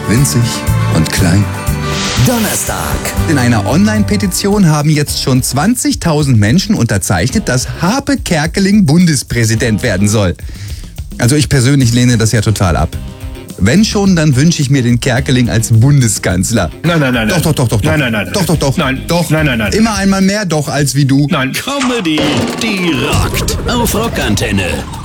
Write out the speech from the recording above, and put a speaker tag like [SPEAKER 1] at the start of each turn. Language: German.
[SPEAKER 1] winzig und klein.
[SPEAKER 2] Donnerstag.
[SPEAKER 1] In einer Online-Petition haben jetzt schon 20.000 Menschen unterzeichnet, dass Harpe Kerkeling Bundespräsident werden soll. Also ich persönlich lehne das ja total ab. Wenn schon, dann wünsche ich mir den Kerkeling als Bundeskanzler.
[SPEAKER 3] Nein.
[SPEAKER 1] Doch.
[SPEAKER 3] Nein.
[SPEAKER 1] Doch.
[SPEAKER 3] Nein.
[SPEAKER 1] Doch.
[SPEAKER 3] Nein.
[SPEAKER 1] Immer einmal mehr doch als wie du.
[SPEAKER 3] Nein.
[SPEAKER 2] Comedy, die rockt. Auf Rockantenne.